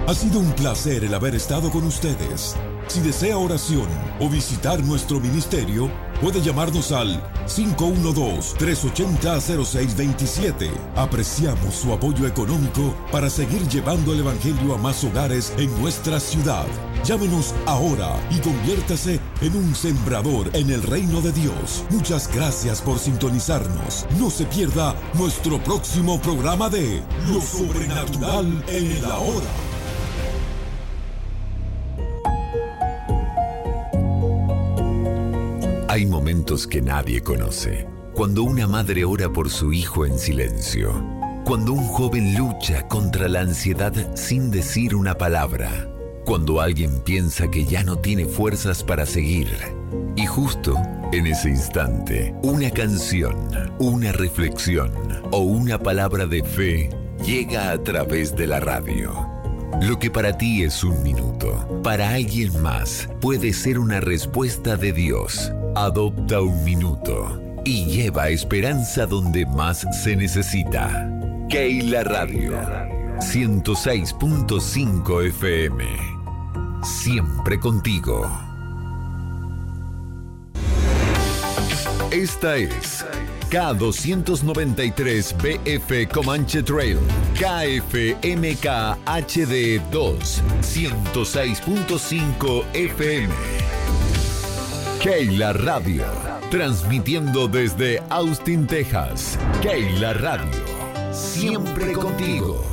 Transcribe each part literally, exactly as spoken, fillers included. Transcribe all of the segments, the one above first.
Ha sido un placer el haber estado con ustedes. Si desea oración o visitar nuestro ministerio, puede llamarnos al cinco uno dos, tres ocho cero, cero seis dos siete. Apreciamos su apoyo económico para seguir llevando el evangelio a más hogares en nuestra ciudad. Llámenos ahora y conviértase en un sembrador en el reino de Dios. Muchas gracias por sintonizarnos. No se pierda nuestro próximo programa de Lo Sobrenatural en el Ahora. Hay momentos que nadie conoce. Cuando una madre ora por su hijo en silencio. Cuando un joven lucha contra la ansiedad sin decir una palabra. Cuando alguien piensa que ya no tiene fuerzas para seguir. Y justo en ese instante, una canción, una reflexión o una palabra de fe llega a través de la radio. Lo que para ti es un minuto, para alguien más puede ser una respuesta de Dios. Adopta un minuto y lleva esperanza donde más se necesita. Keila Radio, ciento seis punto cinco F M. Siempre contigo. Esta es K doscientos noventa y tres B F Comanche Trail, K F M K H D dos, ciento seis punto cinco F M. Keila Radio, transmitiendo desde Austin, Texas. Keila Radio, siempre contigo.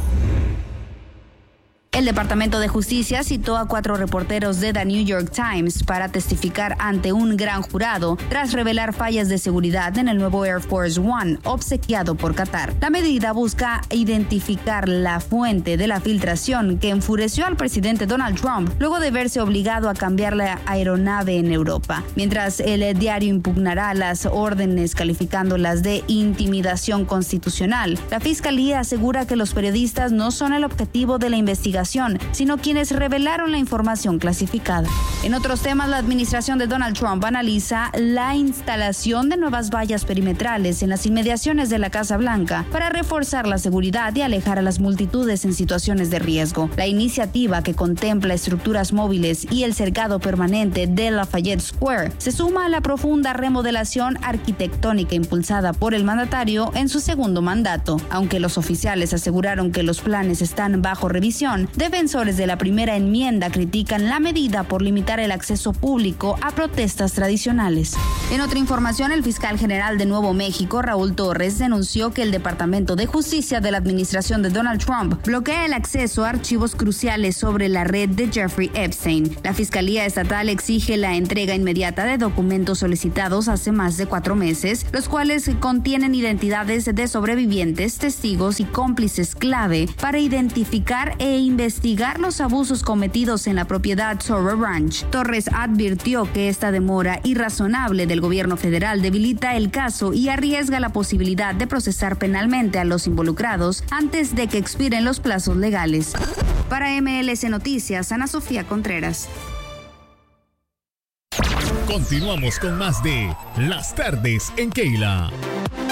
El Departamento de Justicia citó a cuatro reporteros de The New York Times para testificar ante un gran jurado tras revelar fallas de seguridad en el nuevo Air Force One obsequiado por Qatar. La medida busca identificar la fuente de la filtración que enfureció al presidente Donald Trump luego de verse obligado a cambiar la aeronave en Europa. Mientras el diario impugnará las órdenes calificándolas de intimidación constitucional, la Fiscalía asegura que los periodistas no son el objetivo de la investigación, sino quienes revelaron la información clasificada. En otros temas, la administración de Donald Trump analiza la instalación de nuevas vallas perimetrales en las inmediaciones de la Casa Blanca para reforzar la seguridad y alejar a las multitudes en situaciones de riesgo. La iniciativa, que contempla estructuras móviles y el cercado permanente de Lafayette Square, se suma a la profunda remodelación arquitectónica impulsada por el mandatario en su segundo mandato. Aunque los oficiales aseguraron que los planes están bajo revisión, defensores de la primera enmienda critican la medida por limitar el acceso público a protestas tradicionales. En otra información, el fiscal general de Nuevo México, Raúl Torres, denunció que el Departamento de Justicia de la administración de Donald Trump bloquea el acceso a archivos cruciales sobre la red de Jeffrey Epstein. La Fiscalía Estatal exige la entrega inmediata de documentos solicitados hace más de cuatro meses, los cuales contienen identidades de sobrevivientes, testigos y cómplices clave para identificar e investigar investigar los abusos cometidos en la propiedad Zorro Ranch. Torres advirtió que esta demora irrazonable del gobierno federal debilita el caso y arriesga la posibilidad de procesar penalmente a los involucrados antes de que expiren los plazos legales. Para M L S Noticias, Ana Sofía Contreras. Continuamos con más de Las Tardes en Keila.